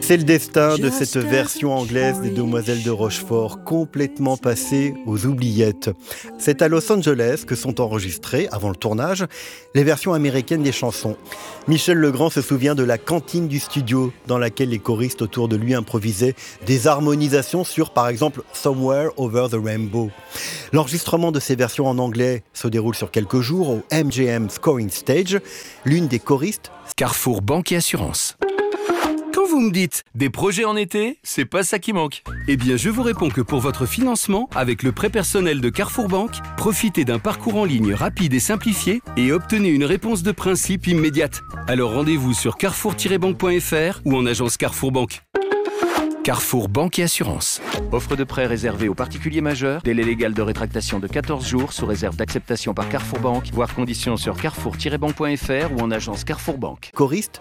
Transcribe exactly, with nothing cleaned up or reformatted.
C'est le destin de cette version anglaise des Demoiselles de Rochefort, complètement passée aux oubliettes. C'est à Los Angeles que sont enregistrées, avant le tournage, les versions américaines des chansons. Michel Legrand se souvient de la cantine du studio, dans laquelle les choristes autour de lui improvisaient des harmonisations sur, par exemple, Somewhere Over the Rainbow. L'enregistrement de ces versions en anglais se déroule sur quelques jours au M G M Scoring Stage. L'une des choristes, Carrefour Banque et Assurance. Quand vous me dites « des projets en été, c'est pas ça qui manque », eh bien je vous réponds que pour votre financement, avec le prêt personnel de Carrefour Banque, profitez d'un parcours en ligne rapide et simplifié et obtenez une réponse de principe immédiate. Alors rendez-vous sur carrefour tiret banque point f r ou en agence Carrefour Banque. Carrefour Banque et Assurance. Offre de prêt réservée aux particuliers majeurs. Délai légal de rétractation de quatorze jours sous réserve d'acceptation par Carrefour Banque. Voir conditions sur carrefour tiret banque point f r ou en agence Carrefour Banque. choriste